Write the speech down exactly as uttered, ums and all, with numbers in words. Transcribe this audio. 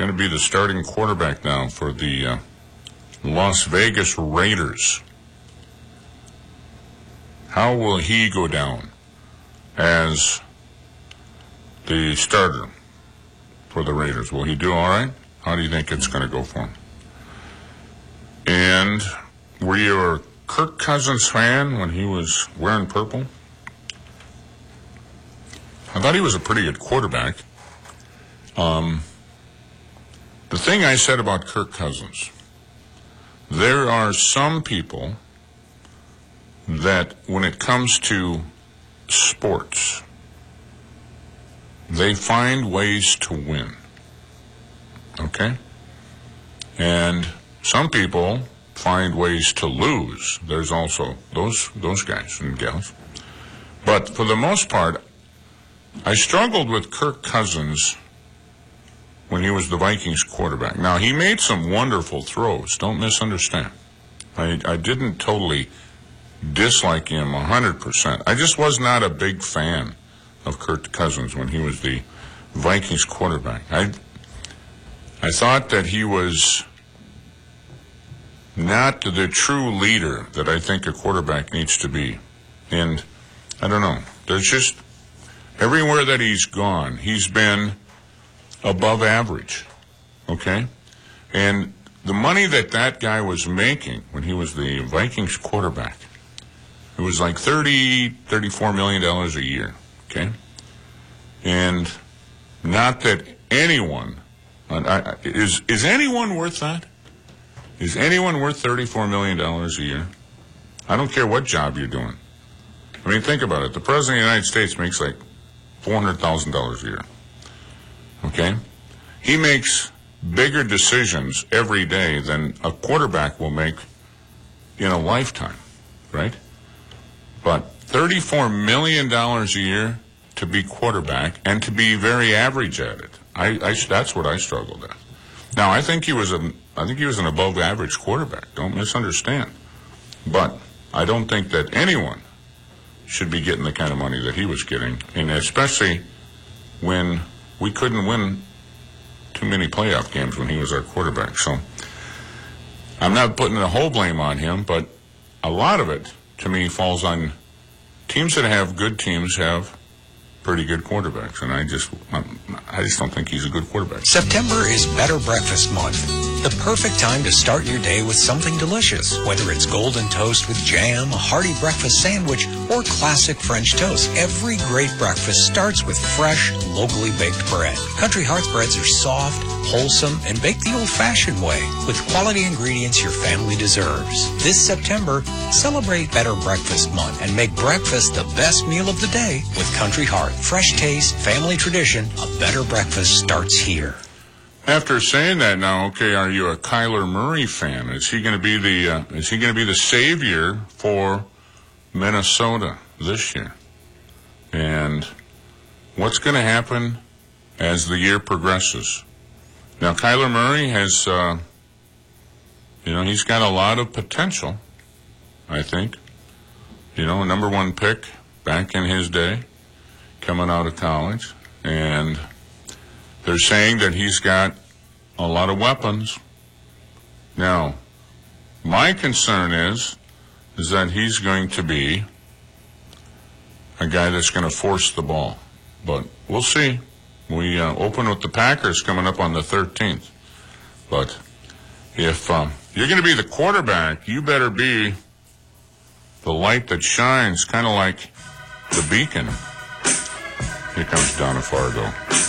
going to be the starting quarterback now for the uh, Las Vegas Raiders. How will he go down as the starter for the Raiders? Will he do all right? How do you think it's going to go for him? And were you a Kirk Cousins fan when he was wearing purple? I thought he was a pretty good quarterback. Um, the thing I said about Kirk Cousins, there are some people that when it comes to sports, they find ways to win. Okay? And some people find ways to lose. There's also those those guys and gals. But for the most part, I struggled with Kirk Cousins when he was the Vikings quarterback. Now, he made some wonderful throws. Don't misunderstand. I, I didn't totally dislike him one hundred percent. I just was not a big fan of Kirk Cousins when he was the Vikings quarterback. I, I thought that he was not the true leader that I think a quarterback needs to be. And I don't know. There's just... Everywhere that he's gone, he's been above average, okay? And the money that that guy was making when he was the Vikings quarterback, it was like thirty, thirty-four million dollars a year, okay? And not that anyone, uh, is is anyone worth that? Is anyone worth thirty-four million dollars a year? I don't care what job you're doing. I mean, think about it. The President of the United States makes like four hundred thousand dollars a year. Okay? He makes bigger decisions every day than a quarterback will make in a lifetime, right? But thirty-four million dollars a year to be quarterback and to be very average at it. I, I, that's what I struggled at. Now, I think he was a, I think he was an above average quarterback. Don't misunderstand. But I don't think that anyone should be getting the kind of money that he was getting, and especially when we couldn't win too many playoff games when he was our quarterback. So I'm not putting the whole blame on him, but a lot of it, to me, falls on teams that have good teams have pretty good quarterbacks, and I just I just don't think he's a good quarterback. September is Better Breakfast Month, the perfect time to start your day with something delicious, whether it's golden toast with jam, a hearty breakfast sandwich, or classic French toast. Every great breakfast starts with fresh, locally baked bread. Country Hearth breads are soft, wholesome, and baked the old-fashioned way with quality ingredients your family deserves. This September, celebrate Better Breakfast Month and make breakfast the best meal of the day with Country Hearth. Fresh taste, family tradition, a better breakfast starts here. After saying that, now, okay, are you a Kyler Murray fan? Is he going to be the uh, is he going to be the savior for Minnesota this year? And what's going to happen as the year progresses? Now, Kyler Murray has, uh, you know, he's got a lot of potential, I think. You know, number one pick back in his day, coming out of college. And they're saying that he's got a lot of weapons. Now, my concern is, is that he's going to be a guy that's going to force the ball. But we'll see. We uh, open with the Packers coming up on the thirteenth. But if um, you're going to be the quarterback, you better be the light that shines, kind of like the beacon. Here comes Donna Fargo.